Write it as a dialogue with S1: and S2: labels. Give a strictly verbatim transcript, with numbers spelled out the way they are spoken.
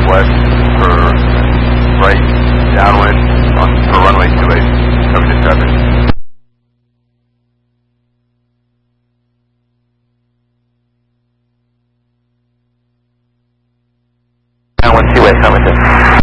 S1: west for right downwind on for runway two eight. Cover the traffic. Downwind two eight, cover.